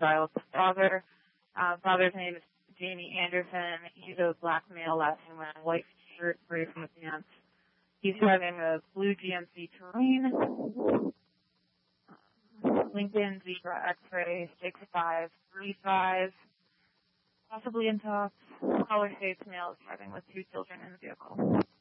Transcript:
domicile with the father. Father's name is Jamie Anderson. He's a black male, last name wearing white shirt, gray from the pants. He's driving a blue GMC Terrain, Lincoln Zebra X-Ray 6535, possibly in tops. Color shades, male is driving with 2 children in the vehicle.